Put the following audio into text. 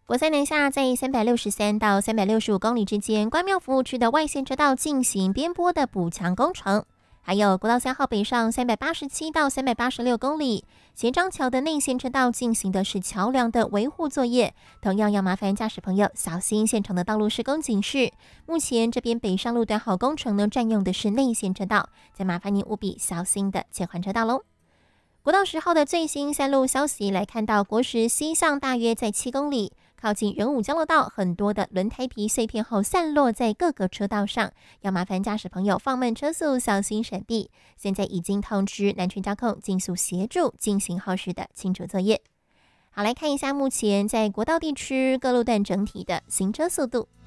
国三南下在363到365公里之间，关庙服务区的外线车道进行边坡的补强工程。还有国道3号北上387到386公里，斜张桥的内线车道进行的是桥梁的维护作业，同样要麻烦驾驶朋友小心现场的道路施工警示。目前这边北上路段好工程呢，占用的是内线车道，再麻烦您务必小心的切换车道喽。国道10号的最新山路消息来看到，国10西向大约在7公里，靠近仁武交流道，很多的轮胎皮碎片后散落在各个车道上，要麻烦驾驶朋友放慢车速，小心闪避。现在已经通知南权交控尽速协助进行后续的清除作业。好，来看一下目前在国道地区各路段整体的行车速度。